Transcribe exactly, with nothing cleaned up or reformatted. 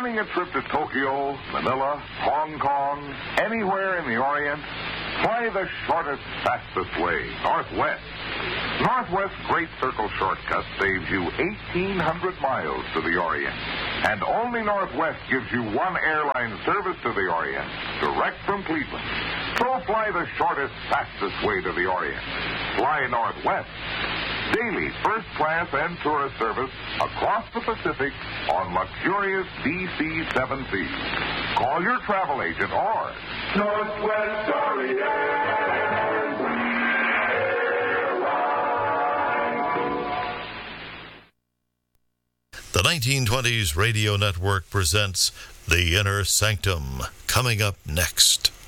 planning a trip to Tokyo, Manila, Hong Kong, anywhere in the Orient, fly the shortest, fastest way, Northwest. Northwest Great Circle Shortcut saves you eighteen hundred miles to the Orient. And only Northwest gives you one airline service to the Orient, direct from Cleveland. So fly the shortest, fastest way to the Orient. Fly Northwest. Daily first class and tourist service across the Pacific on luxurious D C seven C. Call your travel agent or Northwest Orient. The nineteen twenties Radio Network presents The Inner Sanctum, coming up next.